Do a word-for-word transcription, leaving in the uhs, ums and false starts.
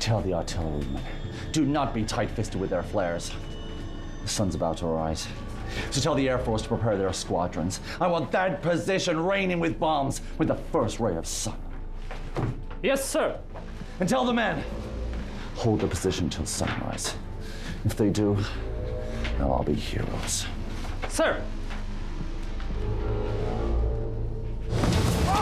Tell the artillerymen, do not be tight-fisted with their flares. The sun's about to rise. So tell the Air Force to prepare their squadrons. I want that position raining with bombs with the first ray of sun. Yes, sir. And tell the men, hold the position till sunrise. If they do, they'll all be heroes. Sir.